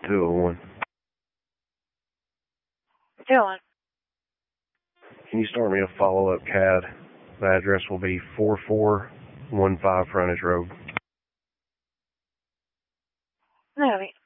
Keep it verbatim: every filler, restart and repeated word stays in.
two oh one. two oh one. Can you start me a follow-up C A D? The address will be four four one five Frontage Road. No,